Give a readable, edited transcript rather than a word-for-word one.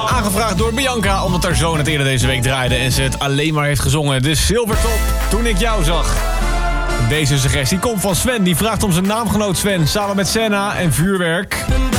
Aangevraagd door Bianca, omdat haar zoon het eerder deze week draaide en ze het alleen maar heeft gezongen. De Silvertop, Toen ik jou zag. Deze suggestie komt van Sven, die vraagt om zijn naamgenoot Sven samen met Senna en Vuurwerk.